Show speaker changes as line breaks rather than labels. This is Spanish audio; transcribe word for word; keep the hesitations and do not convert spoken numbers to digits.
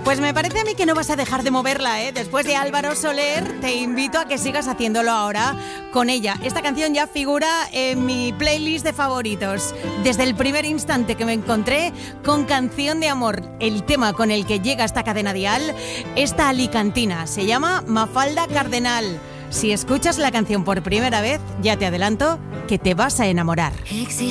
Pues me parece a mí que no vas a dejar de moverla, ¿eh? Después de Álvaro Soler, te invito a que sigas haciéndolo ahora con ella. Esta canción ya figura en mi playlist de favoritos. Desde el primer instante que me encontré con Canción de Amor, el tema con el que llega esta cadena dial, esta alicantina, se llama Mafalda Cardenal. Si escuchas la canción por primera vez, ya te adelanto que te vas a enamorar.
Existe